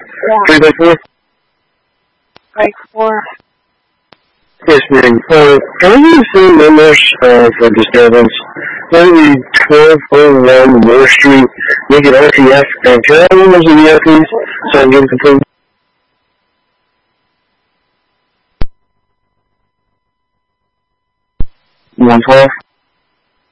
Yeah. 3x4? Right, 4. Yes, ma'am. Are you seeing numbers for disturbance? Maybe 1201 Moore Street, make it RTF, and can I have numbers in the please, so I can get it complete? 112?